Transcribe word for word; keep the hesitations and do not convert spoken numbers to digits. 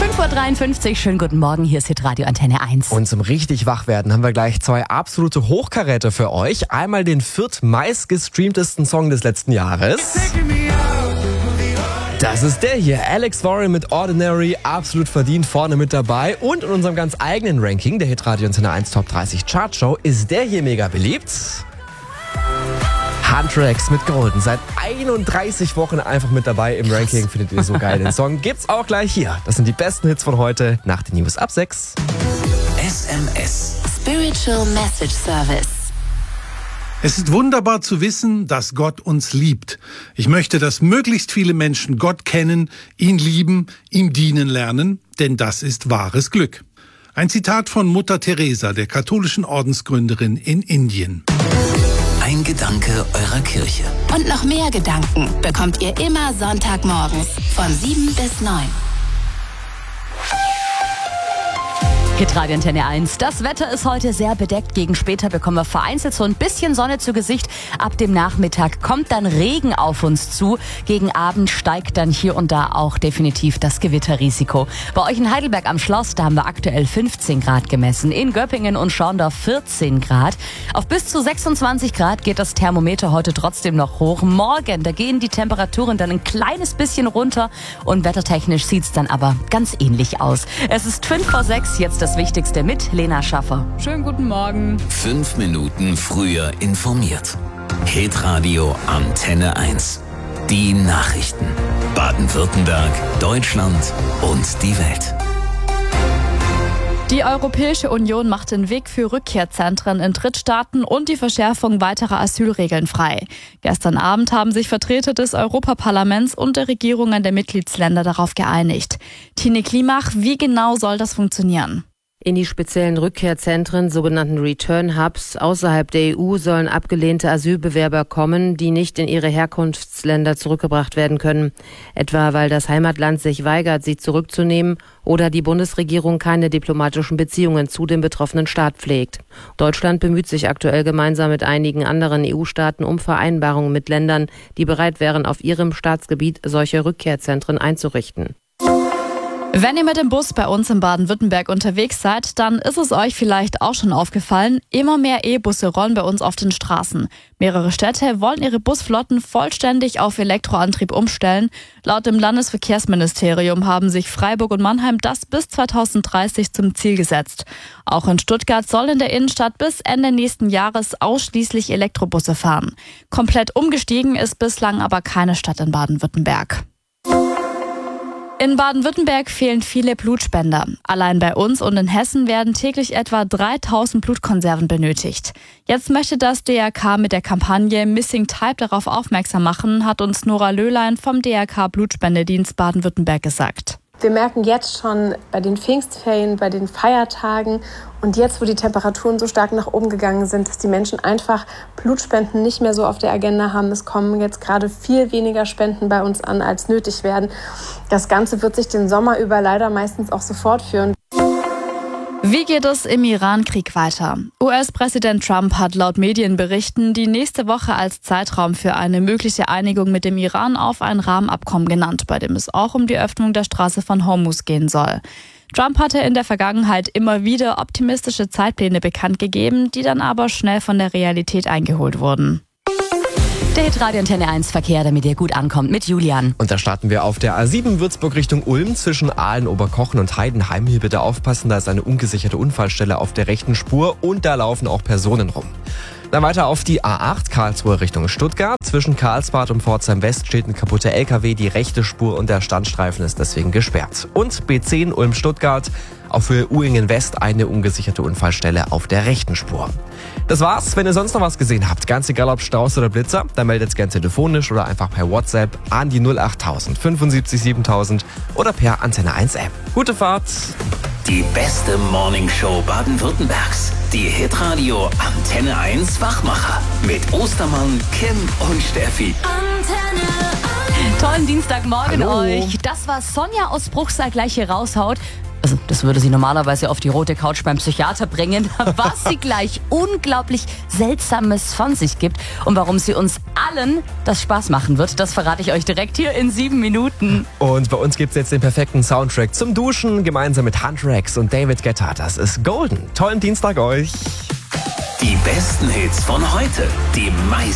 fünf Uhr dreiundfünfzig, schönen guten Morgen, hier ist Hitradio Antenne eins. Und zum richtig Wachwerden haben wir gleich zwei absolute Hochkaräte für euch. Einmal den viertmeist gestreamtesten Song des letzten Jahres. Das ist der hier, Alex Warren mit Ordinary, absolut verdient vorne mit dabei. Und in unserem ganz eigenen Ranking, der Hitradio Antenne eins Top dreißig Chartshow, ist der hier mega beliebt. Huntrix mit Golden, seit einunddreißig Wochen einfach mit dabei im Ranking. Findet ihr so geil den Song? Gibt's auch gleich hier. Das sind die besten Hits von heute nach den News ab sechs. S M S. Spiritual Message Service. Es ist wunderbar zu wissen, dass Gott uns liebt. Ich möchte, dass möglichst viele Menschen Gott kennen, ihn lieben, ihm dienen lernen, denn das ist wahres Glück. Ein Zitat von Mutter Teresa, der katholischen Ordensgründerin in Indien. Ein Gedanke eurer Kirche. Und noch mehr Gedanken bekommt ihr immer Sonntagmorgens von sieben bis neun. Hitradio Antenne eins. Das Wetter ist heute sehr bedeckt. Gegen später bekommen wir vereinzelt so ein bisschen Sonne zu Gesicht. Ab dem Nachmittag kommt dann Regen auf uns zu. Gegen Abend steigt dann hier und da auch definitiv das Gewitterrisiko. Bei euch in Heidelberg am Schloss, da haben wir aktuell fünfzehn Grad gemessen. In Göppingen und Schorndorf vierzehn Grad. Auf bis zu sechsundzwanzig Grad geht das Thermometer heute trotzdem noch hoch. Morgen, da gehen die Temperaturen dann ein kleines bisschen runter. Und wettertechnisch sieht's dann aber ganz ähnlich aus. Es ist fünf vor sechs, jetzt das Wichtigste mit Lena Schaffer. Schönen guten Morgen. Fünf Minuten früher informiert. Hitradio Antenne eins. Die Nachrichten. Baden-Württemberg, Deutschland und die Welt. Die Europäische Union macht den Weg für Rückkehrzentren in Drittstaaten und die Verschärfung weiterer Asylregeln frei. Gestern Abend haben sich Vertreter des Europaparlaments und der Regierungen der Mitgliedsländer darauf geeinigt. Tine Klimach, wie genau soll das funktionieren? In die speziellen Rückkehrzentren, sogenannten Return Hubs, außerhalb der E U sollen abgelehnte Asylbewerber kommen, die nicht in ihre Herkunftsländer zurückgebracht werden können. Etwa weil das Heimatland sich weigert, sie zurückzunehmen oder die Bundesregierung keine diplomatischen Beziehungen zu dem betroffenen Staat pflegt. Deutschland bemüht sich aktuell gemeinsam mit einigen anderen E U-Staaten um Vereinbarungen mit Ländern, die bereit wären, auf ihrem Staatsgebiet solche Rückkehrzentren einzurichten. Wenn ihr mit dem Bus bei uns in Baden-Württemberg unterwegs seid, dann ist es euch vielleicht auch schon aufgefallen, immer mehr E-Busse rollen bei uns auf den Straßen. Mehrere Städte wollen ihre Busflotten vollständig auf Elektroantrieb umstellen. Laut dem Landesverkehrsministerium haben sich Freiburg und Mannheim das bis zweitausenddreißig zum Ziel gesetzt. Auch in Stuttgart sollen in der Innenstadt bis Ende nächsten Jahres ausschließlich Elektrobusse fahren. Komplett umgestiegen ist bislang aber keine Stadt in Baden-Württemberg. In Baden-Württemberg fehlen viele Blutspender. Allein bei uns und in Hessen werden täglich etwa dreitausend Blutkonserven benötigt. Jetzt möchte das D R K mit der Kampagne Missing Type darauf aufmerksam machen, hat uns Nora Löhlein vom D R K Blutspendedienst Baden-Württemberg gesagt. Wir merken jetzt schon bei den Pfingstferien, bei den Feiertagen und jetzt, wo die Temperaturen so stark nach oben gegangen sind, dass die Menschen einfach Blutspenden nicht mehr so auf der Agenda haben. Es kommen jetzt gerade viel weniger Spenden bei uns an, als nötig werden. Das Ganze wird sich den Sommer über leider meistens auch so fortführen. Wie geht es im Iran-Krieg weiter? U S-Präsident Trump hat laut Medienberichten die nächste Woche als Zeitraum für eine mögliche Einigung mit dem Iran auf ein Rahmenabkommen genannt, bei dem es auch um die Öffnung der Straße von Hormuz gehen soll. Trump hatte in der Vergangenheit immer wieder optimistische Zeitpläne bekannt gegeben, die dann aber schnell von der Realität eingeholt wurden. Der Hitradio Antenne eins Verkehr, damit ihr gut ankommt, mit Julian. Und da starten wir auf der A sieben Würzburg Richtung Ulm zwischen Aalen, Oberkochen und Heidenheim. Hier bitte aufpassen, da ist eine ungesicherte Unfallstelle auf der rechten Spur und da laufen auch Personen rum. Dann weiter auf die A acht Karlsruhe Richtung Stuttgart. Zwischen Karlsbad und Pforzheim West steht ein kaputter L K W. Die rechte Spur und der Standstreifen ist deswegen gesperrt. Und B zehn Ulm-Stuttgart. Auf Höhe Uhingen West eine ungesicherte Unfallstelle auf der rechten Spur. Das war's. Wenn ihr sonst noch was gesehen habt, ganz egal ob Strauß oder Blitzer, dann meldet es gerne telefonisch oder einfach per WhatsApp an die null achttausend fünfundsiebzig siebentausend oder per Antenne eins App. Gute Fahrt! Die beste Morningshow Baden-Württembergs. Die Hitradio Antenne eins Wachmacher. Mit Ostermann, Kim und Steffi. Antenne eins. Tollen Dienstagmorgen Hallo. euch. Das war Sonja aus Bruchsal gleich hier raushaut. Also das würde sie normalerweise auf die rote Couch beim Psychiater bringen, was sie gleich unglaublich Seltsames von sich gibt und warum sie uns allen das Spaß machen wird, das verrate ich euch direkt hier in sieben Minuten. Und bei uns gibt's jetzt den perfekten Soundtrack zum Duschen, gemeinsam mit Huntrix und David Guetta. Das ist Golden. Tollen Dienstag euch. Die besten Hits von heute, die meisten